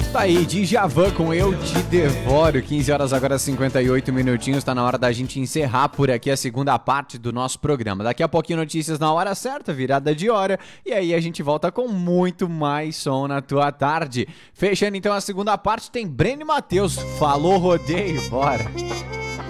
Tá aí, Djavan com Eu Te Devoro, 15 horas agora 58 minutinhos, tá na hora da gente encerrar por aqui a segunda parte do nosso programa. Daqui a pouquinho notícias na hora certa, virada de hora, e aí a gente volta com muito mais som na tua tarde. Fechando então a segunda parte, tem Breno e Matheus, falou rodeio, bora!